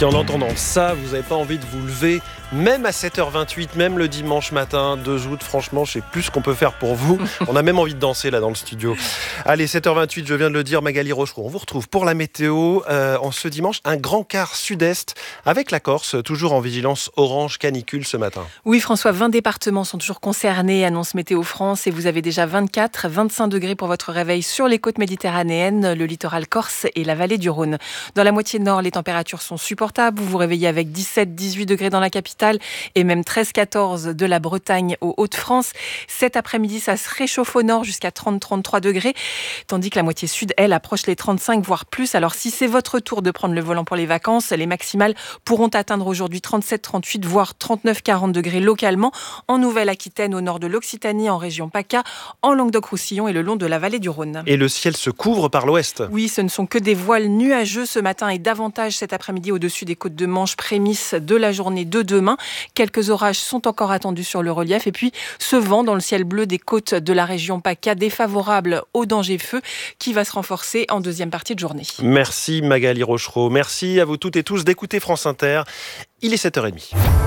Si en entendant ça, vous n'avez pas envie de vous lever, même à 7h28, même le dimanche matin, 2 août, franchement, je sais plus ce qu'on peut faire pour vous. On a même envie de danser là dans le studio. Allez, 7h28, je viens de le dire, Magali Rochereau. On vous retrouve pour la météo en ce dimanche. Un grand quart sud-est avec la Corse, toujours en vigilance orange canicule ce matin. Oui, François, 20 départements sont toujours concernés, annonce Météo France, et vous avez déjà 24, 25 degrés pour votre réveil sur les côtes méditerranéennes, le littoral corse et la vallée du Rhône. Dans la moitié nord, les températures sont supportables. Vous vous réveillez avec 17, 18 degrés dans la capitale et même 13, 14 de la Bretagne aux Hauts-de-France. Cet après-midi, ça se réchauffe au nord jusqu'à 30, 33 degrés, tandis que la moitié sud, elle, approche les 35, voire plus. Alors, si c'est votre tour de prendre le volant pour les vacances, les maximales pourront atteindre aujourd'hui 37, 38, voire 39, 40 degrés localement en Nouvelle-Aquitaine, au nord de l'Occitanie, en région PACA, en Languedoc-Roussillon et le long de la vallée du Rhône. Et le ciel se couvre par l'ouest. Oui, ce ne sont que des voiles nuageux ce matin et davantage cet après-midi au-dessus des côtes de Manche, prémisse de la journée de demain. Quelques orages sont encore attendus sur le relief et puis ce vent dans le ciel bleu des côtes de la région PACA défavorable au danger feu qui va se renforcer en deuxième partie de journée. Merci Magali Rochereau. Merci à vous toutes et tous d'écouter France Inter. Il est 7h30.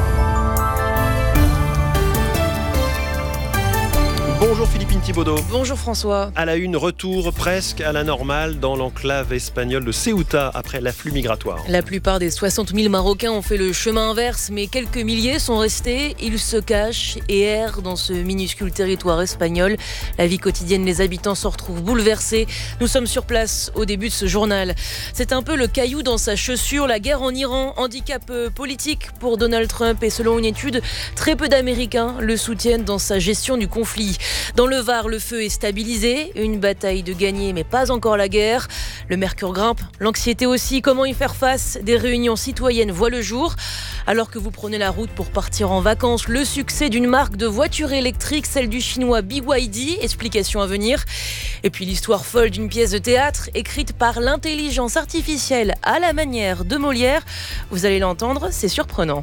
Bonjour Philippine Thibaudot. Bonjour François. À la une, retour presque à la normale dans l'enclave espagnole de Ceuta après l'afflux migratoire. La plupart des 60 000 Marocains ont fait le chemin inverse, mais quelques milliers sont restés. Ils se cachent et errent dans ce minuscule territoire espagnol. La vie quotidienne des habitants se retrouve bouleversée. Nous sommes sur place au début de ce journal. C'est un peu le caillou dans sa chaussure. La guerre en Iran, handicap politique pour Donald Trump et selon une étude, très peu d'Américains le soutiennent dans sa gestion du conflit. Dans le Var, le feu est stabilisé, une bataille de gagner mais pas encore la guerre. Le mercure grimpe, l'anxiété aussi, comment y faire face? Des réunions citoyennes voient le jour. Alors que vous prenez la route pour partir en vacances, le succès d'une marque de voiture électrique, celle du chinois BYD, explication à venir. Et puis l'histoire folle d'une pièce de théâtre écrite par l'intelligence artificielle à la manière de Molière. Vous allez l'entendre, c'est surprenant.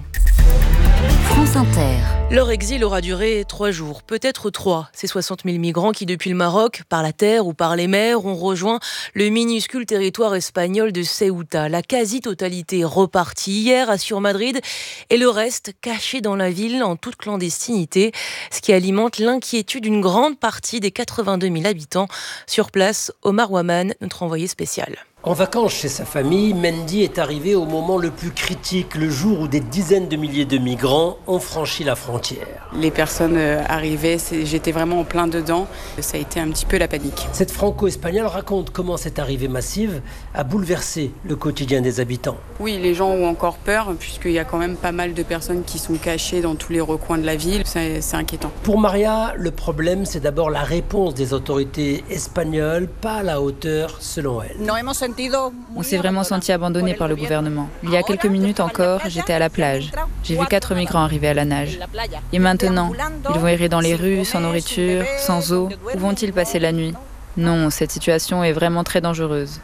France Inter. Leur exil aura duré 3 jours, peut-être 3. Ces 60 000 migrants qui, depuis le Maroc, par la terre ou par les mers, ont rejoint le minuscule territoire espagnol de Ceuta. La quasi-totalité repartie hier, assure Madrid, et le reste caché dans la ville en toute clandestinité, ce qui alimente l'inquiétude d'une grande partie des 82 000 habitants. Sur place, Omar Waman, notre envoyé spécial. En vacances chez sa famille, Mendy est arrivé au moment le plus critique, le jour où des dizaines de milliers de migrants ont franchi la frontière. Les personnes arrivaient, j'étais vraiment en plein dedans, ça a été un petit peu la panique. Cette franco-espagnole raconte comment cette arrivée massive a bouleversé le quotidien des habitants. Oui, les gens ont encore peur, puisqu'il y a quand même pas mal de personnes qui sont cachées dans tous les recoins de la ville, c'est inquiétant. Pour Maria, le problème c'est d'abord la réponse des autorités espagnoles, pas à la hauteur selon elle. On s'est vraiment senti abandonné par le gouvernement. Il y a quelques minutes encore, j'étais à la plage. J'ai vu 4 migrants arriver à la nage. Et maintenant, ils vont errer dans les rues, sans nourriture, sans eau. Où vont-ils passer la nuit ? Non, cette situation est vraiment très dangereuse.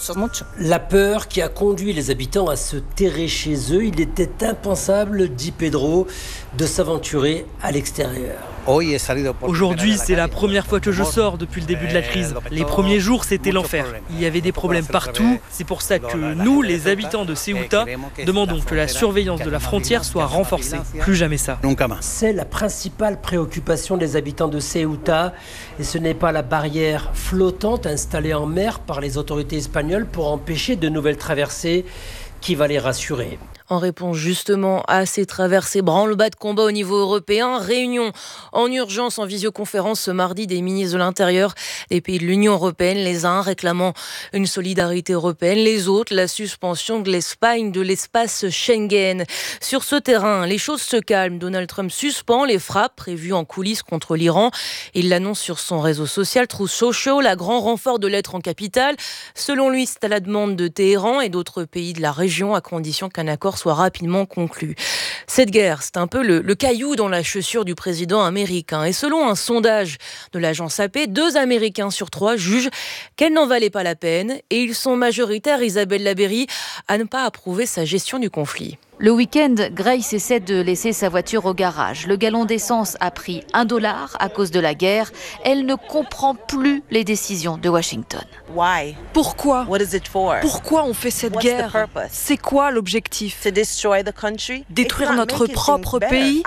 La peur qui a conduit les habitants à se terrer chez eux, il était impensable, dit Pedro, de s'aventurer à l'extérieur. Aujourd'hui, c'est la première fois que je sors depuis le début de la crise. Les premiers jours, c'était l'enfer. Il y avait des problèmes partout. C'est pour ça que nous, les habitants de Ceuta, demandons que la surveillance de la frontière soit renforcée. Plus jamais ça. C'est la principale préoccupation des habitants de Ceuta. Et ce n'est pas la barrière flottante installée en mer par les autorités espagnoles pour empêcher de nouvelles traversées qui va les rassurer. En réponse justement à ces traversées branle-bas de combat au niveau européen, réunion en urgence en visioconférence ce mardi des ministres de l'Intérieur des pays de l'Union européenne, les uns réclamant une solidarité européenne, les autres la suspension de l'Espagne de l'espace Schengen. Sur ce terrain, les choses se calment. Donald Trump suspend les frappes prévues en coulisses contre l'Iran. Il l'annonce sur son réseau social Truth Social, la grand renfort de l'aide en capitale. Selon lui, c'est à la demande de Téhéran et d'autres pays de la région, à condition qu'un accord soit rapidement conclu. Cette guerre, c'est un peu le caillou dans la chaussure du président américain. Et selon un sondage de l'agence AP, 2 Américains sur 3 jugent qu'elle n'en valait pas la peine. Et ils sont majoritaires, Isabelle Labeyrie, à ne pas approuver sa gestion du conflit. Le week-end, Grace essaie de laisser sa voiture au garage. Le gallon d'essence a pris $1 à cause de la guerre. Elle ne comprend plus les décisions de Washington. Pourquoi on fait cette guerre? C'est quoi l'objectif? Détruire notre propre pays?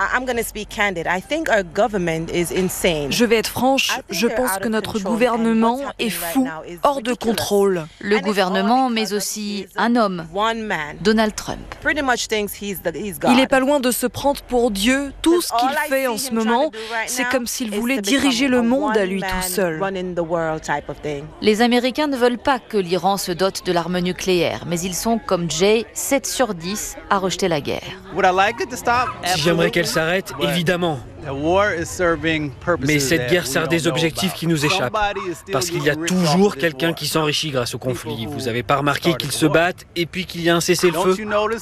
Je vais être franche, je pense que notre gouvernement est fou, hors de contrôle. Le gouvernement, mais aussi un homme, Donald Trump. Il est pas loin de se prendre pour Dieu. Tout ce qu'il fait en ce moment, c'est comme s'il voulait diriger le monde à lui tout seul. Les Américains ne veulent pas que l'Iran se dote de l'arme nucléaire, mais ils sont, comme Jay, 7 sur 10 à rejeter la guerre. Si j'aimerais qu'elle s'arrête, évidemment. Mais cette guerre sert des objectifs qui nous échappent. Parce qu'il y a toujours quelqu'un qui s'enrichit grâce au conflit. Vous n'avez pas remarqué qu'ils se battent et puis qu'il y a un cessez-le-feu?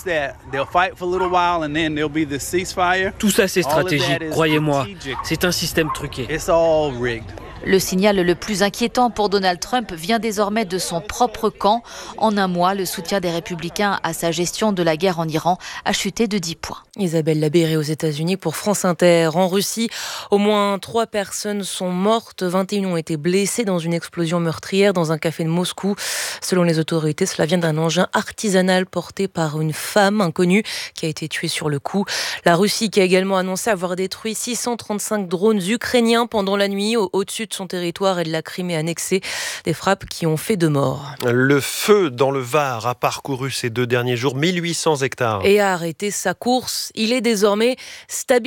Tout ça, c'est stratégique, croyez-moi. C'est un système truqué. Le signal le plus inquiétant pour Donald Trump vient désormais de son propre camp. En un mois, le soutien des Républicains à sa gestion de la guerre en Iran a chuté de 10 points. Isabelle Labéré aux États-Unis pour France Inter. En Russie, au moins 3 personnes sont mortes, 21 ont été blessées dans une explosion meurtrière dans un café de Moscou. Selon les autorités, cela vient d'un engin artisanal porté par une femme inconnue qui a été tuée sur le coup. La Russie qui a également annoncé avoir détruit 635 drones ukrainiens pendant la nuit au-dessus de son territoire et de la Crimée annexée. Des frappes qui ont fait 2 morts. Le feu dans le Var a parcouru ces 2 derniers jours 1800 hectares. Et a arrêté sa course. Il est désormais stabilisé.